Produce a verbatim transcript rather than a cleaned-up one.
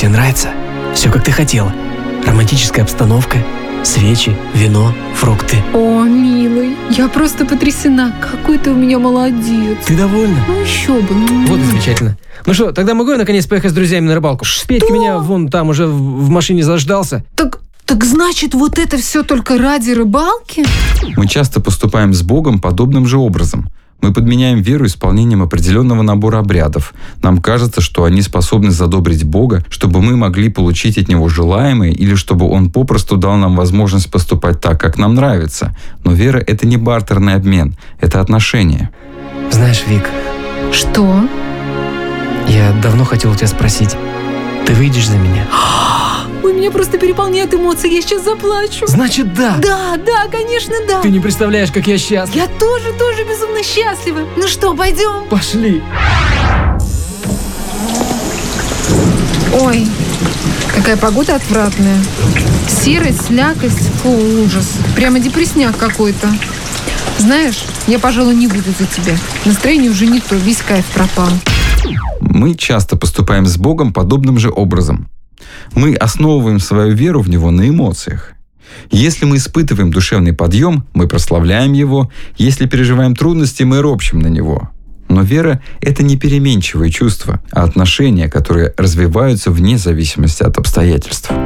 Тебе нравится? Все, как ты хотела. Романтическая обстановка, свечи, вино, фрукты. О, милый, я просто потрясена. Какой ты у меня молодец. Ты довольна? Ну еще бы. Вот и замечательно. Ну что, тогда могу я наконец поехать с друзьями на рыбалку? Петька меня вон там уже в, в машине заждался. Так, так значит, вот это все только ради рыбалки? Мы часто поступаем с Богом подобным же образом. Мы подменяем веру исполнением определенного набора обрядов. Нам кажется, что они способны задобрить Бога, чтобы мы могли получить от Него желаемое или чтобы Он попросту дал нам возможность поступать так, как нам нравится. Но вера — это не бартерный обмен, это отношение. Знаешь, Вик, Что? я давно хотел у тебя спросить. Ты выйдешь за меня? Ой, меня просто переполняют эмоции, я сейчас заплачу. Значит, да. Да, да, конечно, да. Ты не представляешь, как я счастлив. Я тоже, тоже безумно счастлива. Ну что, пойдем? Пошли. Ой, какая погода отвратная. Серость, слякость, фу, ужас. Прямо депресняк какой-то. Знаешь, я, пожалуй, не буду за тебя. Настроение уже не то, весь кайф пропал. Мы часто поступаем с Богом подобным же образом. Мы основываем свою веру в Него на эмоциях. Если мы испытываем душевный подъем, мы прославляем Его. Если переживаем трудности, мы ропщем на Него. Но вера — это не переменчивые чувства, а отношения, которые развиваются вне зависимости от обстоятельств.